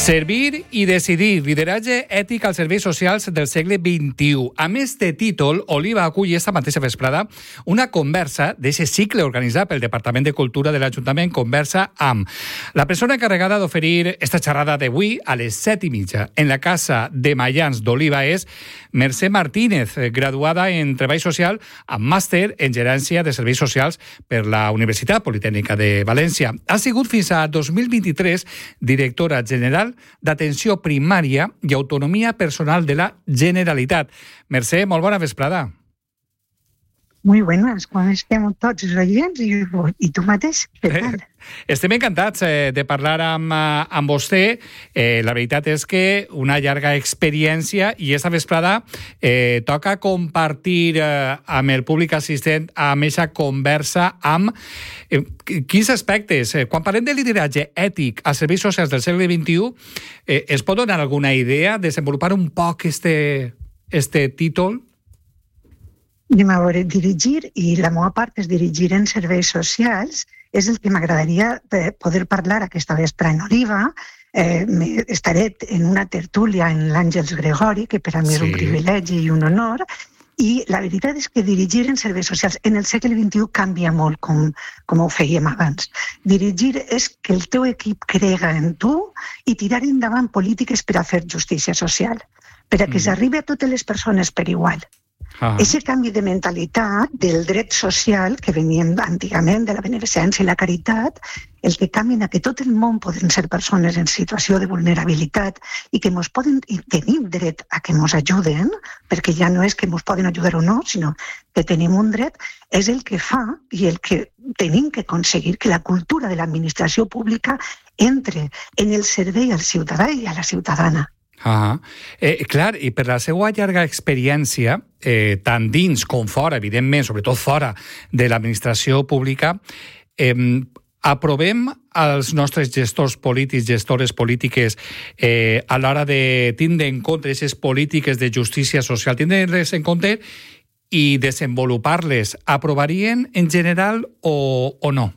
Servir i decidir, lideratge ètic als serveis socials del segle XXI. Amb este títol, Oliva acull esta mateixa vesprada una conversa d'aquest cicle organitzat pel Departament de Cultura de l'Ajuntament, Conversa amb la persona encarregada d'oferir esta xerrada d'avui a les 7:30 en la Casa de Mayans d'Oliva és Mercè Martínez, graduada en Treball Social amb màster en Gerència de Serveis Socials per la Universitat Politècnica de València. Ha sigut fins a 2023 directora general d'Atenció Primària i Autonomia Personal de la Generalitat. Mercè, molt bona vesprada. Muy buenas, com estem tots els oients i tu mateix, què tal? Estem encantats de parlar amb vostè. La veritat és que una llarga experiència i esta vesprada toca compartir amb el públic assistent amb aquesta conversa amb quins aspectes. Quan parlem de lideratge ètic als serveis socials del segle XXI, es pot donar alguna idea, desenvolupar un poc este títol? Anem a veure, dirigir, i la meva part és dirigir en serveis socials, és el que m'agradaria poder parlar aquesta vespre en Oliva. Estaré en una tertúlia en l'Àngels Gregori, que per a mi és un privilegi i un honor, i la veritat és que dirigir en serveis socials en el segle XXI canvia molt, com ho fèiem abans. Dirigir és que el teu equip crega en tu i tirar endavant polítiques per a fer justícia social, per a que s'arribi a totes les persones per igual. Aquest canvi de mentalitat del dret social que veníem antigament de la beneficència i la caritat, el que canvia a que tot el món poden ser persones en situació de vulnerabilitat i que tenim dret a que ens ajuden, perquè ja no és que ens poden ajudar o no, sinó que tenim un dret, és el que fa i el que tenim que aconseguir que la cultura de l'administració pública entre en el servei al ciutadà i a la ciutadana. Clar, i per la seva llarga experiència, tant dins com fora, evidentment, sobretot fora de l'administració pública, aprovem als nostres gestors polítics, gestores polítiques, a l'hora de tindre en compte aquestes polítiques de justícia social, tindre-les en compte i desenvolupar-les, aprovarien en general o no?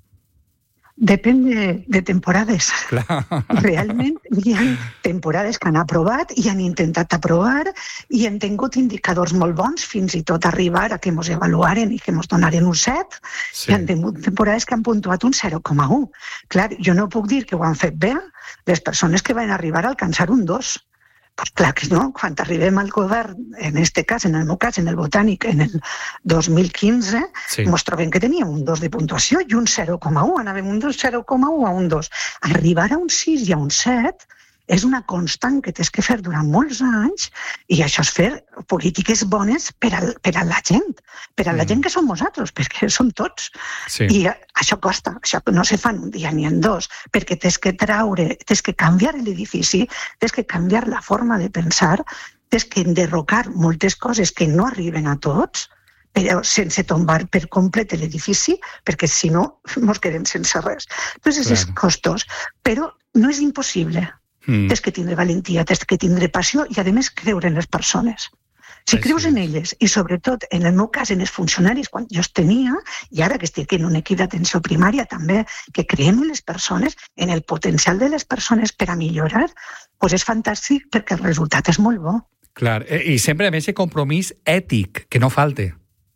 Depèn de temporades. Realment hi ha temporades que han aprovat i han intentat aprovar i han tingut indicadors molt bons fins i tot arribar a que ens avaluaren i que ens donaren un 7. Hi ha tingut temporades que han puntuat un 0,1. Clar, jo no puc dir que ho han fet bé les persones que van arribar a alcançar un 2. Pues clar que no, quan arribem al govern, en este cas, en el meu cas, en el Botànic, en el 2015, ens trobem que teníem un 2 de puntuació i un 0,1, anàvem un 0,1 a un 2. Arribar a un 6 i a un 7 és una constant que tens que fer durant molts anys i això és fer polítiques bones per a la gent, per a la gent que som nosaltres, perquè som tots. I això costa, això no se fa en un dia ni en dos, perquè tens que canviar l'edifici, tens que canviar la forma de pensar, tens que enderrocar moltes coses que no arriben a tots, però sense tombar per complet l'edifici, perquè si no ens quedem sense res. Entonces és costós, però no és impossible. Tens que tindre valentia, tens que tindre passió i, a més, creure en les persones. Si creus en elles, i sobretot, en el meu cas, en els funcionaris, quan jo els tenia, i ara que estic en un equip d'atenció primària també, que creiem en les persones, en el potencial de les persones per a millorar, doncs és fantàstic perquè el resultat és molt bo. Clar, i sempre amb aquest compromís ètic, que no falte.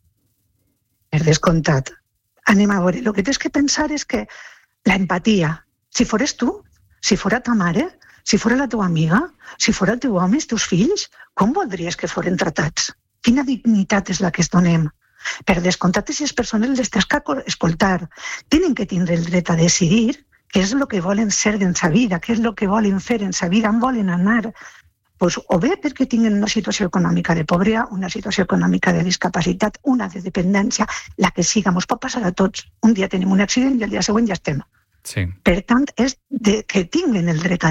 Per descomptat. Anem a veure, el que tens que pensar és que l'empatia, si fores tu, si fora ta mare, si fora la teva amiga, si fora el teu home, els teus fills, com voldries que foren tratats? Quina dignitat és la que es donem? Per descomptat, aquestes persones les tens que escoltar. Tenen que tindre el dret a decidir què és el que volen ser en sa vida, què és el que volen fer en sa vida, on volen anar. O bé perquè tinguin una situació econòmica de pobresa, una situació econòmica de discapacitat, una de dependència, la que siga, ens pot passar a tots. Un dia tenim un accident i el dia següent ja estem. Per tant, és que tinguen el dret a